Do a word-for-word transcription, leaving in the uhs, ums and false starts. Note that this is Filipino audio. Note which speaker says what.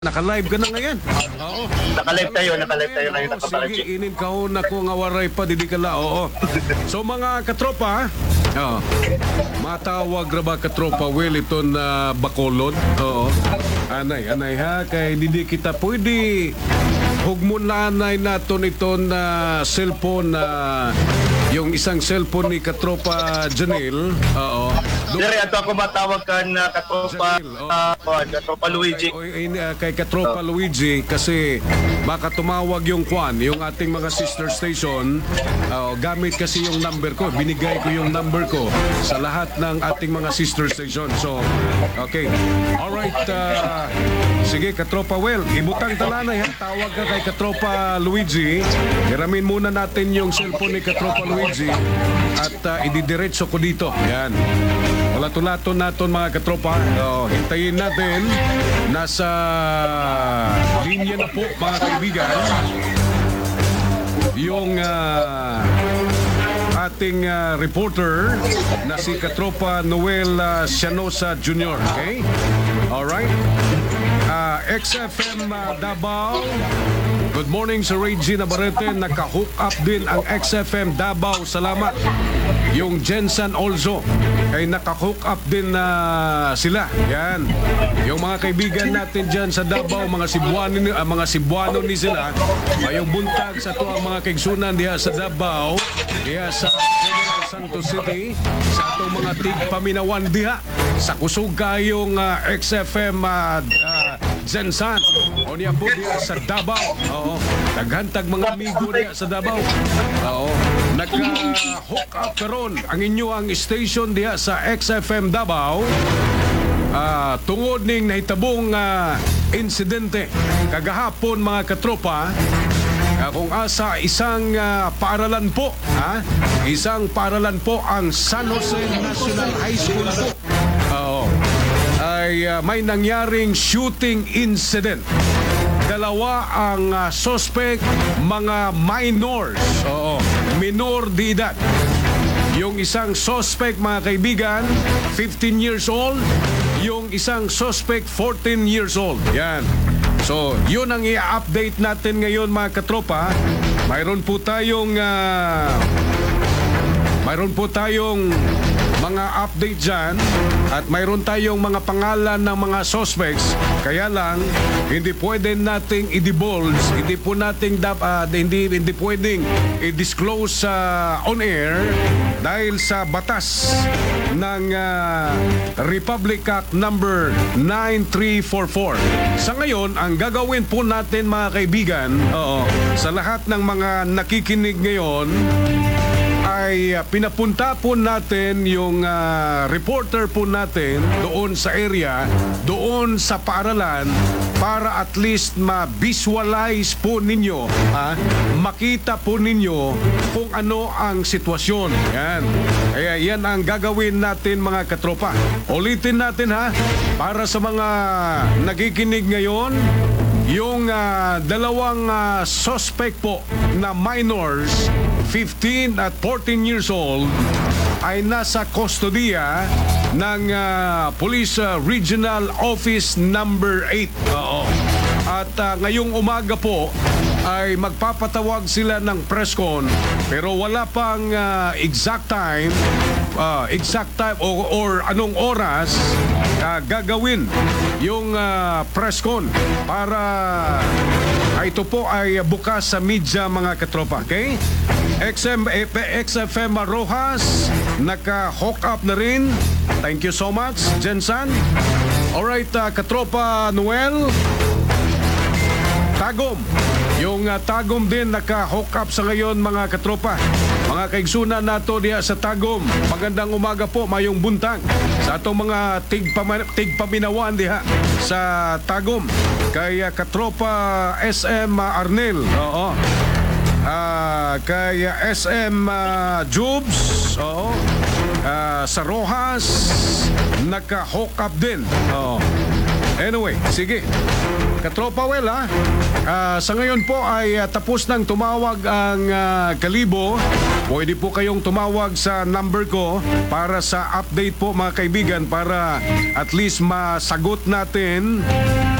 Speaker 1: Naka-live ka na ngayon. Oo.
Speaker 2: Naka-live tayo, naka-live tayo ngayon,
Speaker 1: Oo,
Speaker 2: naka-budget.
Speaker 1: sige, inin ka ho na kung awaray pa, didi ka la. Oo. So mga katropa, oo. Matawag ra ba katropa, well, ito na Bacolod. Oo. Anay, anay ha, kay didi kita pwede hugmon lanay naton ito na cellphone na yung isang cellphone ni katropa Janil. Oo.
Speaker 2: Dire, ato ako matawag ka na katropa,
Speaker 1: Janil, oh.
Speaker 2: uh, katropa Luigi.
Speaker 1: Kay, uh, kay Katropa Luigi kasi baka tumawag yung kwan, yung ating mga sister station. Uh, gamit kasi yung number ko. Binigay ko yung number ko sa lahat ng ating mga sister station. So, okay. Alright. Uh, sige, Katropa Well, ibutang talanay ha. Tawag ka kay Katropa Luigi. Hiramin muna natin yung cellphone ni Katropa Luigi at uh, ididiretso ko dito. Yan. Lato-lato natin mga katropa. So, hintayin natin. Nasa linya na po mga kaibigan. Yung uh, ating uh, reporter na si katropa Noel uh, Sianosa Junior Okay? Alright. Uh, X F M uh, Davao. Good morning sa Reggie Navarrete. Naka-hook up din ang X F M Davao. Salamat. Yung Jensen also ay naka-hook up din na uh, sila. Yan. Yung mga kaibigan natin dyan sa Davao, mga Cebuano, uh, mga Cebuano ni sila, ay yung buntag sa to ang mga kaigsunan diha sa Davao, diha sa General Santos City, sa atong mga tig-paminawan diha, sa kusog kayong uh, X F M uh, uh, Jensen. O niya po diha sa Davao. Oo. Naghantag mga amigo diha sa Davao. Oo. Nagka-hook up karon ang inyo ang station diha sa X F M Davao. Uh, tungod ning nahitabong uh, insidente kagahapon mga katropa, uh, kung asa isang uh, paaralan po, ha? Isang paaralan po ang San Jose National High School po. Oo. Ay uh, may nangyaring shooting incident. Dalawa ang uh, suspect, mga minors. Oo, minor de edad. Yung isang suspect, mga kaibigan, fifteen years old. Yung isang suspect, fourteen years old. Yan. So, yun ang i-update natin ngayon, mga katropa. Mayroon po tayong uh, mayroon po tayong mga update dyan at mayroon tayong mga pangalan ng mga suspects. Kaya lang, hindi pwede nating i-divulge, hindi po nating uh, hindi, hindi pwedeng i-disclose uh, on air dahil sa batas ng uh, Republic Act number nine three four four. Sa ngayon, ang gagawin po natin mga kaibigan, oo, sa lahat ng mga nakikinig ngayon, ay uh, pinapunta po natin yung uh, reporter po natin doon sa area, doon sa paaralan para at least ma-visualize po ninyo, ha? Makita po ninyo kung ano ang sitwasyon. Yan. Kaya yan ang gagawin natin mga katropa. Ulitin natin ha, para sa mga nakikinig ngayon, yung uh, dalawang uh, suspect po na minors, fifteen at fourteen years old, ay nasa kustodiya ng uh, Police uh, Regional Office number eight. Oo. At uh, ngayong umaga po ay magpapatawag sila ng press con, pero wala pang uh, exact time, uh, exact time or, or anong oras uh, gagawin yung uh, press con para uh, ito po ay bukas sa media mga katropa. Okay? X M, X F M Rojas, naka-hook up na rin. Thank you so much, Jensen. Alright, uh, katropa Noel, Tagum. Yung uh, Tagum din naka-hook up sa ngayon mga katropa. Mga kaigsunan nato diya sa Tagum. Magandang umaga po, mayong buntag sa atong mga tigpaminawan diha sa Tagum. Kay uh, katropa S M uh, Arnel. Oo. Uh, kay uh, S M uh, Jubes. Oo. Uh, sa Rojas naka-hook up din. Oo. Anyway, sige. Katropa Well ha, uh, sa ngayon po ay uh, tapos nang tumawag ang uh, Kalibo. Pwede po kayong tumawag sa number ko para sa update po mga kaibigan, para at least masagot natin